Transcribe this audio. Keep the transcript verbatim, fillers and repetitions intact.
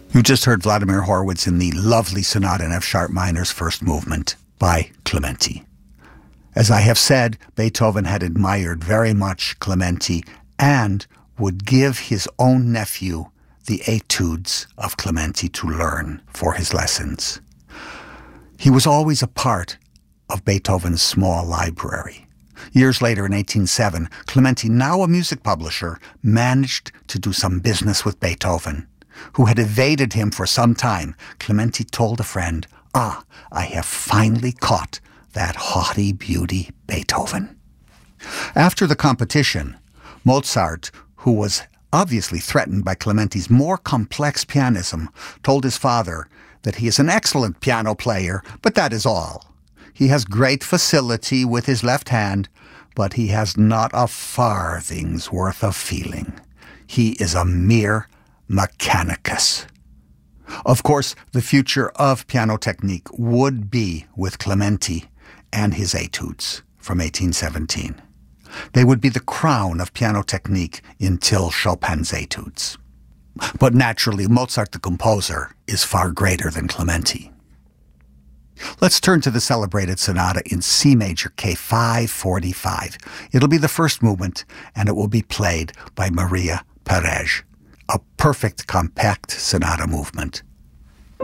You just heard Vladimir Horowitz in the lovely Sonata in F-sharp minor's first movement by Clementi. As I have said, Beethoven had admired very much Clementi and would give his own nephew the etudes of Clementi to learn for his lessons. He was always a part of Beethoven's small library. Years later, in eighteen oh seven, Clementi, now a music publisher, managed to do some business with Beethoven, who had evaded him for some time. Clementi told a friend, "Ah, I have finally caught that haughty beauty Beethoven." After the competition, Mozart, who was obviously threatened by Clementi's more complex pianism, told his father that he is an excellent piano player, but that is all. He has great facility with his left hand, but he has not a farthing's worth of feeling. He is a mere mechanicus. Of course, the future of piano technique would be with Clementi and his etudes from eighteen seventeen. They would be the crown of piano technique until Chopin's etudes. But naturally, Mozart the composer is far greater than Clementi. Let's turn to the celebrated sonata in C major, K five forty-five. It'll be the first movement, and it will be played by Maria Perez. A perfect compact sonata movement.